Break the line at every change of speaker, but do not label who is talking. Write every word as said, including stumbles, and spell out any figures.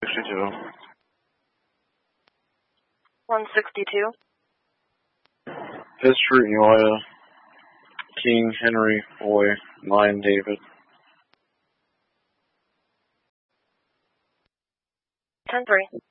sixty-two.
one sixty-two.
Fifth Street, Eula. King, Henry, Boy, nine, David.
ten three.